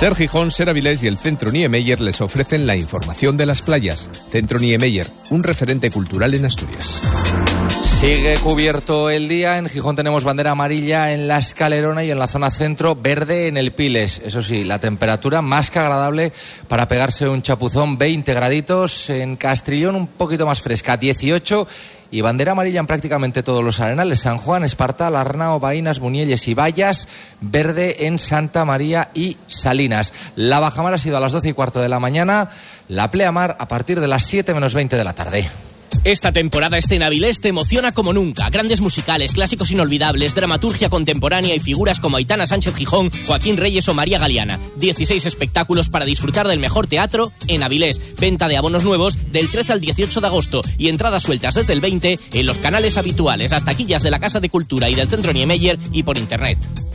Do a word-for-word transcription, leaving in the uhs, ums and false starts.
Ser Gijón, Ser Avilés y el Centro Niemeyer les ofrecen la información de las playas. Centro Niemeyer, un referente cultural en Asturias. Sigue cubierto el día. En Gijón tenemos bandera amarilla en la Escalerona y en la zona centro verde en el Piles. Eso sí, la temperatura más que agradable para pegarse un chapuzón, veinte graditos. En Castrillón un poquito más fresca, dieciocho. Y bandera amarilla en prácticamente todos los arenales: San Juan, Espartal, Arnao, Baínas, Munielles y Vallas. Verde en Santa María y Salinas. La bajamar ha sido a las doce y cuarto de la mañana. La pleamar a partir de las siete menos veinte de la tarde. Esta temporada Escena Avilés te emociona como nunca. Grandes musicales, clásicos inolvidables, dramaturgia contemporánea y figuras como Aitana Sánchez Gijón, Joaquín Reyes o María Galeana. dieciséis espectáculos para disfrutar del mejor teatro en Avilés. Venta de abonos nuevos del trece al dieciocho de agosto y entradas sueltas desde el veinte en los canales habituales, las taquillas de la Casa de Cultura y del Centro Niemeyer y por internet.